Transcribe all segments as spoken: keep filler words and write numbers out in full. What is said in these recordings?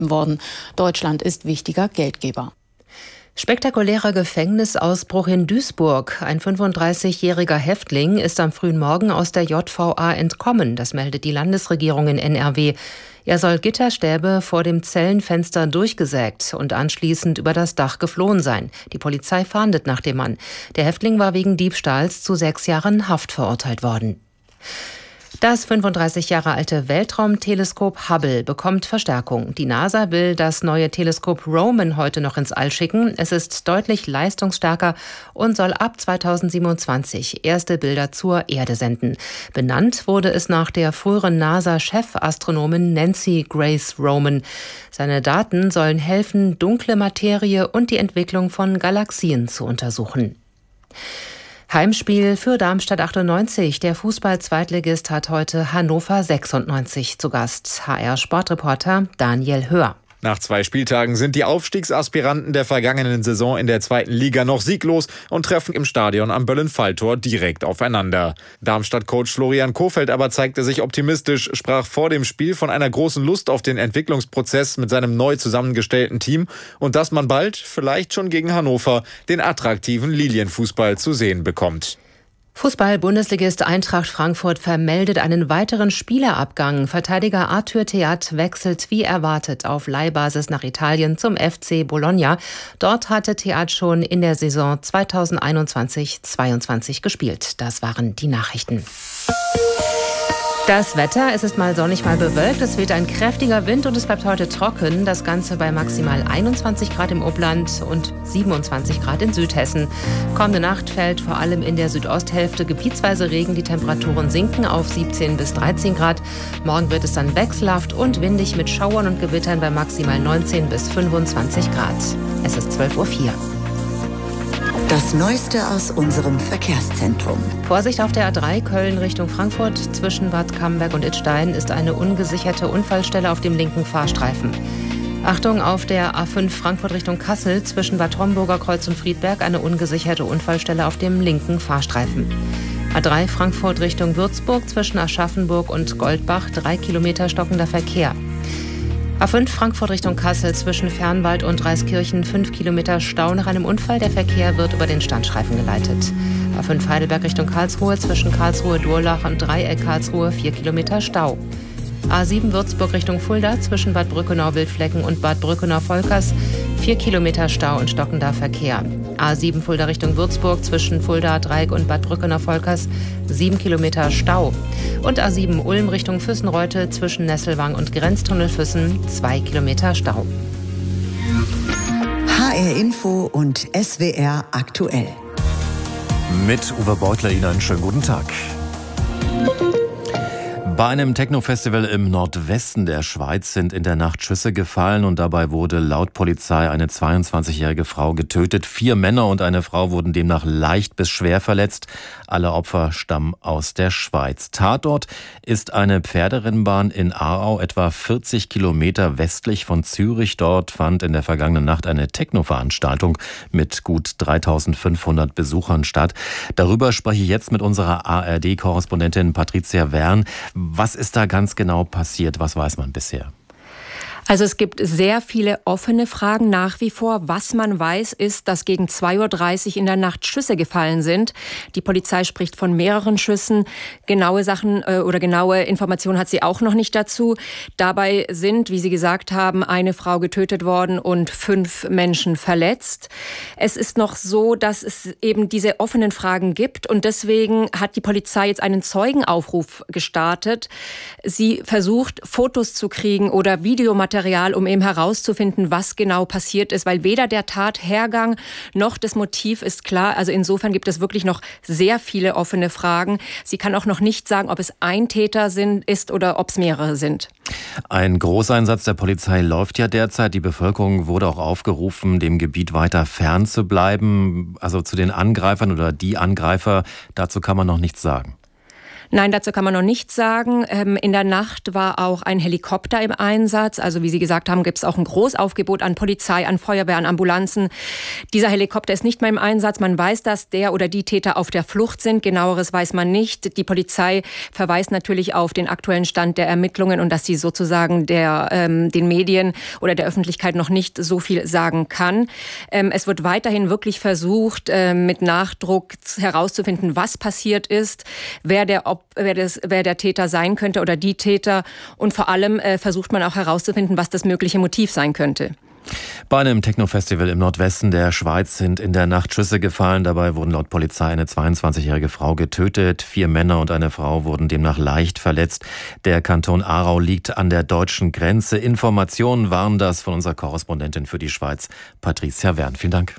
worden. Deutschland ist wichtiger Geldgeber. Spektakulärer Gefängnisausbruch in Duisburg. Ein fünfunddreißigjähriger Häftling ist am frühen Morgen aus der J V A entkommen. Das meldet die Landesregierung in N R W. Er soll Gitterstäbe vor dem Zellenfenster durchgesägt und anschließend über das Dach geflohen sein. Die Polizei fahndet nach dem Mann. Der Häftling war wegen Diebstahls zu sechs Jahren Haft verurteilt worden. Das fünfunddreißig Jahre alte Weltraumteleskop Hubble bekommt Verstärkung. Die NASA will das neue Teleskop Roman heute noch ins All schicken. Es ist deutlich leistungsstärker und soll ab zweitausendsiebenundzwanzig erste Bilder zur Erde senden. Benannt wurde es nach der früheren NASA-Chefastronomin Nancy Grace Roman. Seine Daten sollen helfen, dunkle Materie und die Entwicklung von Galaxien zu untersuchen. Heimspiel für Darmstadt achtundneunzig. Der Fußball-Zweitligist hat heute Hannover sechsundneunzig zu Gast. H R-Sportreporter Daniel Höhr. Nach zwei Spieltagen sind die Aufstiegsaspiranten der vergangenen Saison in der zweiten Liga noch sieglos und treffen im Stadion am Böllen-Falltor direkt aufeinander. Darmstadt-Coach Florian Kohfeldt aber zeigte sich optimistisch, sprach vor dem Spiel von einer großen Lust auf den Entwicklungsprozess mit seinem neu zusammengestellten Team und dass man bald, vielleicht schon gegen Hannover, den attraktiven Lilienfußball zu sehen bekommt. Fußball-Bundesligist Eintracht Frankfurt vermeldet einen weiteren Spielerabgang. Verteidiger Arthur Theat wechselt wie erwartet auf Leihbasis nach Italien zum F C Bologna. Dort hatte Theat schon in der Saison zweitausendeinundzwanzig zweiundzwanzig gespielt. Das waren die Nachrichten. Das Wetter, es ist mal sonnig, mal bewölkt, es weht ein kräftiger Wind und es bleibt heute trocken. Das Ganze bei maximal einundzwanzig Grad im Oberland und siebenundzwanzig Grad in Südhessen. Kommende Nacht fällt vor allem in der Südosthälfte gebietsweise Regen. Die Temperaturen sinken auf siebzehn bis dreizehn Grad. Morgen wird es dann wechselhaft und windig mit Schauern und Gewittern bei maximal neunzehn bis fünfundzwanzig Grad. Es ist zwölf Uhr vier. Das Neueste aus unserem Verkehrszentrum. Vorsicht auf der A drei Köln Richtung Frankfurt. Zwischen Bad Camberg und Idstein ist eine ungesicherte Unfallstelle auf dem linken Fahrstreifen. Achtung auf der A fünf Frankfurt Richtung Kassel. Zwischen Bad Homburger Kreuz und Friedberg eine ungesicherte Unfallstelle auf dem linken Fahrstreifen. A drei Frankfurt Richtung Würzburg. Zwischen Aschaffenburg und Goldbach drei Kilometer stockender Verkehr. A fünf Frankfurt Richtung Kassel zwischen Fernwald und Reiskirchen fünf Kilometer Stau nach einem Unfall. Der Verkehr wird über den Standstreifen geleitet. A fünf Heidelberg Richtung Karlsruhe zwischen Karlsruhe-Durlach und Dreieck Karlsruhe vier Kilometer Stau. A sieben Würzburg Richtung Fulda zwischen Bad Brückenau-Wildflecken und Bad Brückenau-Volkers vier Kilometer Stau und stockender Verkehr. A sieben Fulda Richtung Würzburg zwischen Fulda, Dreieck und Bad Brückenau-Volkers sieben Kilometer Stau. Und A sieben Ulm Richtung Füssenreute zwischen Nesselwang und Grenztunnel Füssen zwei Kilometer Stau. H R Info und S W R aktuell. Mit Uwe Beutler Ihnen einen schönen guten Tag. Bei einem Techno-Festival im Nordwesten der Schweiz sind in der Nacht Schüsse gefallen und dabei wurde laut Polizei eine zweiundzwanzigjährige Frau getötet. Vier Männer und eine Frau wurden demnach leicht bis schwer verletzt. Alle Opfer stammen aus der Schweiz. Tatort ist eine Pferderennbahn in Aarau, etwa vierzig Kilometer westlich von Zürich. Dort fand in der vergangenen Nacht eine Techno-Veranstaltung mit gut dreitausendfünfhundert Besuchern statt. Darüber spreche ich jetzt mit unserer A R D-Korrespondentin Patricia Wern. Was ist da ganz genau passiert? Was weiß man bisher? Also es gibt sehr viele offene Fragen nach wie vor. Was man weiß, ist, dass gegen zwei Uhr dreißig in der Nacht Schüsse gefallen sind. Die Polizei spricht von mehreren Schüssen. Genaue Sachen äh, oder genaue Informationen hat sie auch noch nicht dazu. Dabei sind, wie Sie gesagt haben, eine Frau getötet worden und fünf Menschen verletzt. Es ist noch so, dass es eben diese offenen Fragen gibt und deswegen hat die Polizei jetzt einen Zeugenaufruf gestartet. Sie versucht, Fotos zu kriegen oder Videomaterial, um eben herauszufinden, was genau passiert ist, weil weder der Tathergang noch das Motiv ist klar. Also insofern gibt es wirklich noch sehr viele offene Fragen. Sie kann auch noch nicht sagen, ob es ein Täter sind, ist oder ob es mehrere sind. Ein Großeinsatz der Polizei läuft ja derzeit. Die Bevölkerung wurde auch aufgerufen, dem Gebiet weiter fern zu bleiben. Also zu den Angreifern oder die Angreifer, dazu kann man noch nichts sagen. Nein, dazu kann man noch nichts sagen. In der Nacht war auch ein Helikopter im Einsatz. Also wie Sie gesagt haben, gibt es auch ein Großaufgebot an Polizei, an Feuerwehr, an Ambulanzen. Dieser Helikopter ist nicht mehr im Einsatz. Man weiß, dass der oder die Täter auf der Flucht sind. Genaueres weiß man nicht. Die Polizei verweist natürlich auf den aktuellen Stand der Ermittlungen und dass sie sozusagen der, ähm, den Medien oder der Öffentlichkeit noch nicht so viel sagen kann. Ähm, es wird weiterhin wirklich versucht, äh, mit Nachdruck herauszufinden, was passiert ist, wer der, ob, wer, das, wer der Täter sein könnte oder die Täter. Und vor allem äh, versucht man auch herauszufinden, was das mögliche Motiv sein könnte. Bei einem Techno-Festival im Nordwesten der Schweiz sind in der Nacht Schüsse gefallen. Dabei wurden laut Polizei eine zweiundzwanzigjährige Frau getötet. Vier Männer und eine Frau wurden demnach leicht verletzt. Der Kanton Aarau liegt an der deutschen Grenze. Informationen waren das von unserer Korrespondentin für die Schweiz, Patricia Wern. Vielen Dank.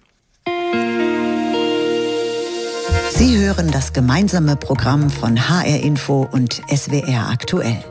Sie hören das gemeinsame Programm von H R Info und S W R aktuell.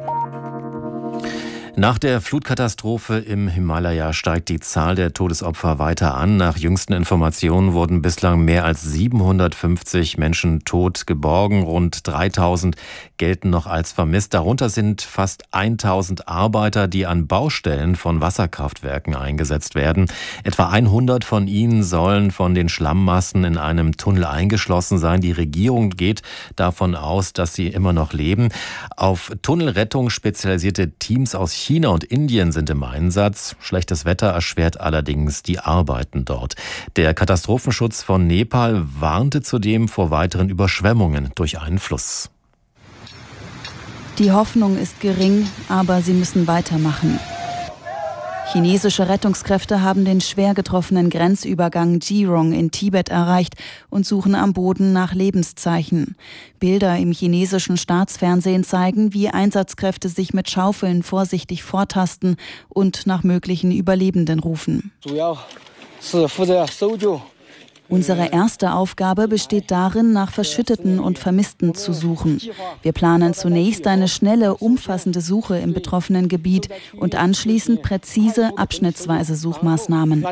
Nach der Flutkatastrophe im Himalaya steigt die Zahl der Todesopfer weiter an. Nach jüngsten Informationen wurden bislang mehr als siebenhundertfünfzig Menschen tot geborgen. Rund dreitausend gelten noch als vermisst. Darunter sind fast tausend Arbeiter, die an Baustellen von Wasserkraftwerken eingesetzt werden. Etwa hundert von ihnen sollen von den Schlammmassen in einem Tunnel eingeschlossen sein. Die Regierung geht davon aus, dass sie immer noch leben. Auf Tunnelrettung spezialisierte Teams aus China und Indien sind im Einsatz. Schlechtes Wetter erschwert allerdings die Arbeiten dort. Der Katastrophenschutz von Nepal warnte zudem vor weiteren Überschwemmungen durch einen Fluss. Die Hoffnung ist gering, aber sie müssen weitermachen. Chinesische Rettungskräfte haben den schwer getroffenen Grenzübergang Jirong in Tibet erreicht und suchen am Boden nach Lebenszeichen. Bilder im chinesischen Staatsfernsehen zeigen, wie Einsatzkräfte sich mit Schaufeln vorsichtig vortasten und nach möglichen Überlebenden rufen. Unsere erste Aufgabe besteht darin, nach Verschütteten und Vermissten zu suchen. Wir planen zunächst eine schnelle, umfassende Suche im betroffenen Gebiet und anschließend präzise, abschnittsweise Suchmaßnahmen,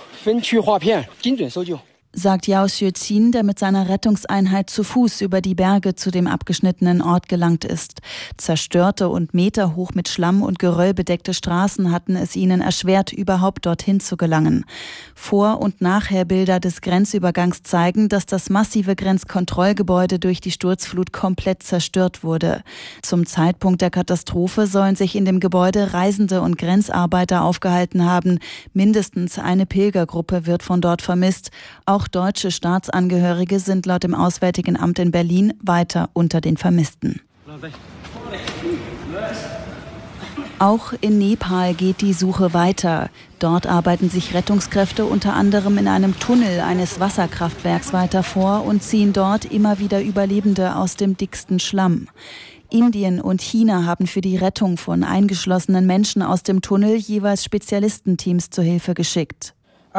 sagt Yao Xueqin, der mit seiner Rettungseinheit zu Fuß über die Berge zu dem abgeschnittenen Ort gelangt ist. Zerstörte und meterhoch mit Schlamm und Geröll bedeckte Straßen hatten es ihnen erschwert, überhaupt dorthin zu gelangen. Vor- und Nachherbilder des Grenzübergangs zeigen, dass das massive Grenzkontrollgebäude durch die Sturzflut komplett zerstört wurde. Zum Zeitpunkt der Katastrophe sollen sich in dem Gebäude Reisende und Grenzarbeiter aufgehalten haben. Mindestens eine Pilgergruppe wird von dort vermisst. Auch deutsche Staatsangehörige sind laut dem Auswärtigen Amt in Berlin weiter unter den Vermissten. Auch in Nepal geht die Suche weiter. Dort arbeiten sich Rettungskräfte unter anderem in einem Tunnel eines Wasserkraftwerks weiter vor und ziehen dort immer wieder Überlebende aus dem dicksten Schlamm. Indien und China haben für die Rettung von eingeschlossenen Menschen aus dem Tunnel jeweils Spezialistenteams zur Hilfe geschickt.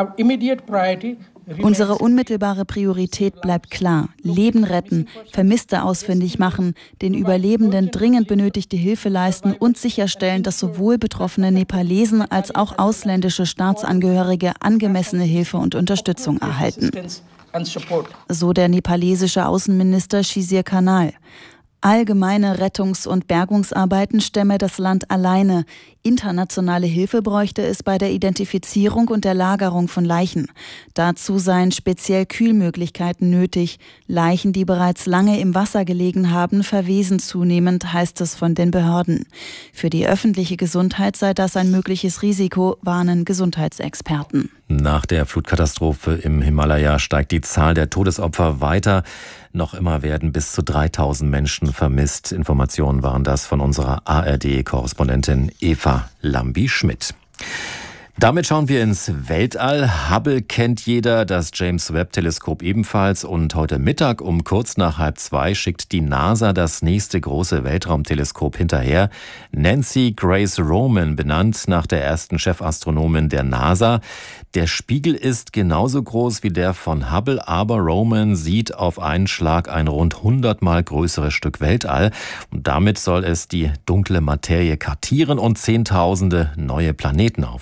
Unsere unmittelbare Priorität bleibt klar. Leben retten, Vermisste ausfindig machen, den Überlebenden dringend benötigte Hilfe leisten und sicherstellen, dass sowohl betroffene Nepalesen als auch ausländische Staatsangehörige angemessene Hilfe und Unterstützung erhalten. So der nepalesische Außenminister Shizir Kanal. Allgemeine Rettungs- und Bergungsarbeiten stemme das Land alleine. Internationale Hilfe bräuchte es bei der Identifizierung und der Lagerung von Leichen. Dazu seien speziell Kühlmöglichkeiten nötig. Leichen, die bereits lange im Wasser gelegen haben, verwesen zunehmend, heißt es von den Behörden. Für die öffentliche Gesundheit sei das ein mögliches Risiko, warnen Gesundheitsexperten. Nach der Flutkatastrophe im Himalaya steigt die Zahl der Todesopfer weiter. Noch immer werden bis zu dreitausend Menschen vermisst. Informationen waren das von unserer A R D-Korrespondentin Eva Lambi-Schmidt. Damit schauen wir ins Weltall. Hubble kennt jeder, das James-Webb-Teleskop ebenfalls. Und heute Mittag um kurz nach halb zwei schickt die NASA das nächste große Weltraumteleskop hinterher. Nancy Grace Roman, benannt nach der ersten Chefastronomin der NASA. Der Spiegel ist genauso groß wie der von Hubble, aber Roman sieht auf einen Schlag ein rund hundertmal größeres Stück Weltall. Und damit soll es die dunkle Materie kartieren und Zehntausende neue Planeten aufspüren. Aber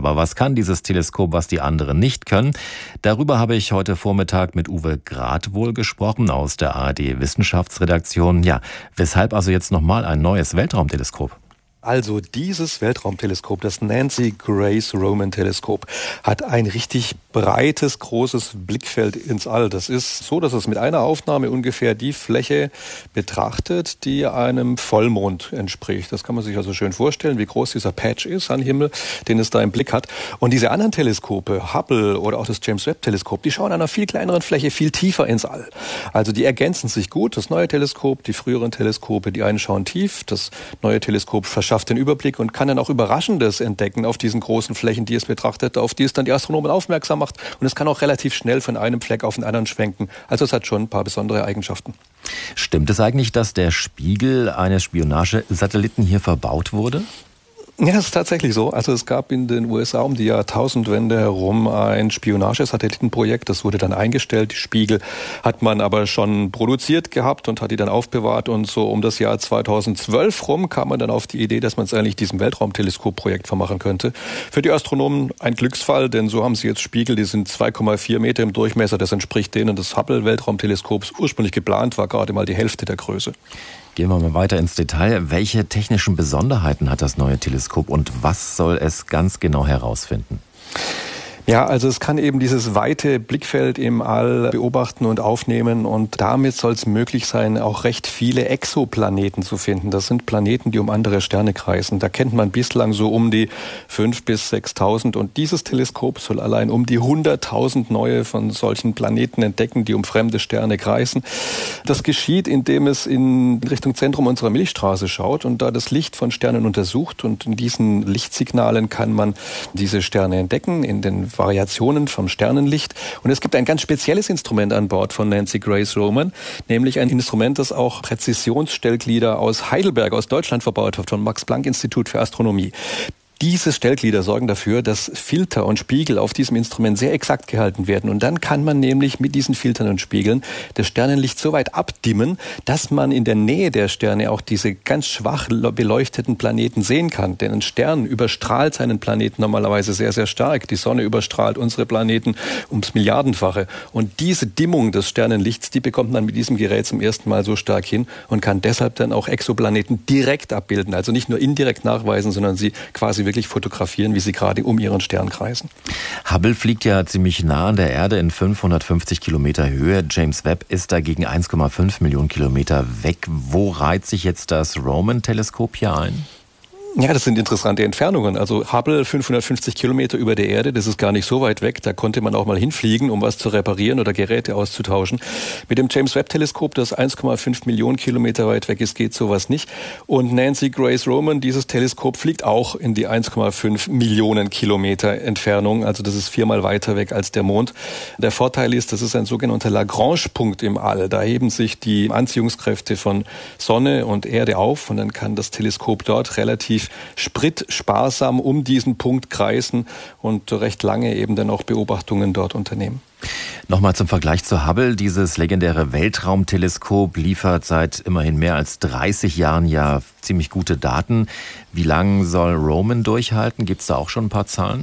Aber was kann dieses Teleskop, was die anderen nicht können? Darüber habe ich heute Vormittag mit Uwe Gradwohl gesprochen aus der A R D-Wissenschaftsredaktion. Ja, weshalb also jetzt nochmal ein neues Weltraumteleskop? Also dieses Weltraumteleskop, das Nancy Grace Roman Teleskop, hat ein richtig breites, großes Blickfeld ins All. Das ist so, dass es mit einer Aufnahme ungefähr die Fläche betrachtet, die einem Vollmond entspricht. Das kann man sich also schön vorstellen, wie groß dieser Patch ist am Himmel, den es da im Blick hat. Und diese anderen Teleskope, Hubble oder auch das James Webb Teleskop, die schauen an einer viel kleineren Fläche viel tiefer ins All. Also die ergänzen sich gut. Das neue Teleskop, die früheren Teleskope, die einen schauen tief. Das neue Teleskop verschafft schafft den Überblick und kann dann auch Überraschendes entdecken auf diesen großen Flächen, die es betrachtet, auf die es dann die Astronomen aufmerksam macht. Und es kann auch relativ schnell von einem Fleck auf den anderen schwenken. Also es hat schon ein paar besondere Eigenschaften. Stimmt es eigentlich, dass der Spiegel eines Spionagesatelliten hier verbaut wurde? Ja, das ist tatsächlich so. Also es gab in den U S A um die Jahrtausendwende herum ein Spionagesatellitenprojekt. Das wurde dann eingestellt. Die Spiegel hat man aber schon produziert gehabt und hat die dann aufbewahrt. Und so um das Jahr zweitausendzwölf rum kam man dann auf die Idee, dass man es eigentlich diesem Weltraumteleskopprojekt vermachen könnte. Für die Astronomen ein Glücksfall, denn so haben sie jetzt Spiegel, die sind zwei Komma vier Meter im Durchmesser. Das entspricht denen des Hubble-Weltraumteleskops. Ursprünglich geplant war gerade mal die Hälfte der Größe. Gehen wir mal weiter ins Detail. Welche technischen Besonderheiten hat das neue Teleskop und was soll es ganz genau herausfinden? Ja, also es kann eben dieses weite Blickfeld im All beobachten und aufnehmen und damit soll es möglich sein, auch recht viele Exoplaneten zu finden. Das sind Planeten, die um andere Sterne kreisen. Da kennt man bislang so um die fünftausend bis sechstausend und dieses Teleskop soll allein um die hunderttausend neue von solchen Planeten entdecken, die um fremde Sterne kreisen. Das geschieht, indem es in Richtung Zentrum unserer Milchstraße schaut und da das Licht von Sternen untersucht und in diesen Lichtsignalen kann man diese Sterne entdecken, in den Variationen vom Sternenlicht. Und es gibt ein ganz spezielles Instrument an Bord von Nancy Grace Roman, nämlich ein Instrument, das auch Präzisionsstellglieder aus Heidelberg, aus Deutschland verbaut hat, vom Max-Planck-Institut für Astronomie. Diese Stellglieder sorgen dafür, dass Filter und Spiegel auf diesem Instrument sehr exakt gehalten werden. Und dann kann man nämlich mit diesen Filtern und Spiegeln das Sternenlicht so weit abdimmen, dass man in der Nähe der Sterne auch diese ganz schwach beleuchteten Planeten sehen kann. Denn ein Stern überstrahlt seinen Planeten normalerweise sehr, sehr stark. Die Sonne überstrahlt unsere Planeten ums Milliardenfache. Und diese Dimmung des Sternenlichts, die bekommt man mit diesem Gerät zum ersten Mal so stark hin und kann deshalb dann auch Exoplaneten direkt abbilden. Also nicht nur indirekt nachweisen, sondern sie quasi wirklich fotografieren, wie sie gerade um ihren Stern kreisen. Hubble fliegt ja ziemlich nah an der Erde in fünfhundertfünfzig Kilometer Höhe. James Webb ist dagegen eins Komma fünf Millionen Kilometer weg. Wo reiht sich jetzt das Roman-Teleskop hier ein? Ja, das sind interessante Entfernungen. Also Hubble, fünfhundertfünfzig Kilometer über der Erde, das ist gar nicht so weit weg. Da konnte man auch mal hinfliegen, um was zu reparieren oder Geräte auszutauschen. Mit dem James Webb Teleskop, das eins Komma fünf Millionen Kilometer weit weg ist, geht sowas nicht. Und Nancy Grace Roman, dieses Teleskop, fliegt auch in die eins Komma fünf Millionen Kilometer Entfernung. Also das ist viermal weiter weg als der Mond. Der Vorteil ist, das ist ein sogenannter Lagrange-Punkt im All. Da heben sich die Anziehungskräfte von Sonne und Erde auf und dann kann das Teleskop dort relativ spritsparsam um diesen Punkt kreisen und recht lange eben dann auch Beobachtungen dort unternehmen. Nochmal zum Vergleich zu Hubble. Dieses legendäre Weltraumteleskop liefert seit immerhin mehr als dreißig Jahren ja ziemlich gute Daten. Wie lange soll Roman durchhalten? Gibt es da auch schon ein paar Zahlen?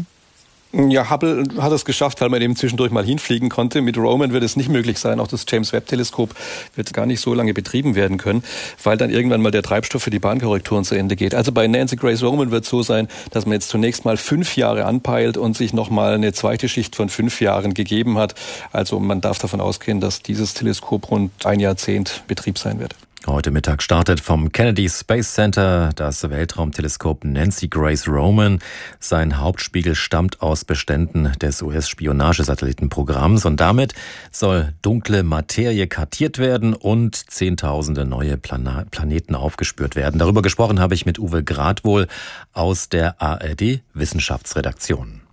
Ja, Hubble hat es geschafft, weil man eben zwischendurch mal hinfliegen konnte. Mit Roman wird es nicht möglich sein. Auch das James Webb Teleskop wird gar nicht so lange betrieben werden können, weil dann irgendwann mal der Treibstoff für die Bahnkorrekturen zu Ende geht. Also bei Nancy Grace Roman wird es so sein, dass man jetzt zunächst mal fünf Jahre anpeilt und sich nochmal eine zweite Schicht von fünf Jahren gegeben hat. Also man darf davon ausgehen, dass dieses Teleskop rund ein Jahrzehnt Betrieb sein wird. Heute Mittag startet vom Kennedy Space Center das Weltraumteleskop Nancy Grace Roman. Sein Hauptspiegel stammt aus Beständen des U S-Spionagesatellitenprogramms und damit soll dunkle Materie kartiert werden und zehntausende neue Plan- Planeten aufgespürt werden. Darüber gesprochen habe ich mit Uwe Gradwohl aus der A R D-Wissenschaftsredaktion.